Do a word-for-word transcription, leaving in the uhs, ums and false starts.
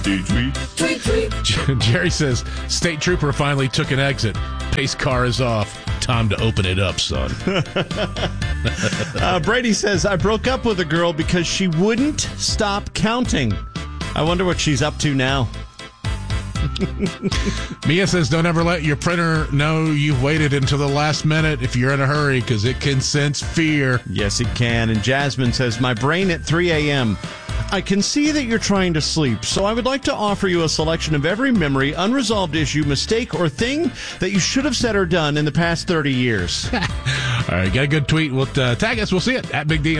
Tweet, tweet. Tweet, tweet. Jerry says, State Trooper finally took an exit. Pace car is off. Time to open it up, son. uh, Brady says, I broke up with a girl because she wouldn't stop counting. I wonder what she's up to now. Mia says, don't ever let your printer know you've waited until the last minute if you're in a hurry, because it can sense fear. Yes, it can. And Jasmine says, my brain at three a.m. I can see that you're trying to sleep, so I would like to offer you a selection of every memory, unresolved issue, mistake, or thing that you should have said or done in the past thirty years. All right, got a good tweet. We'll uh, tag us. We'll see it at Big D.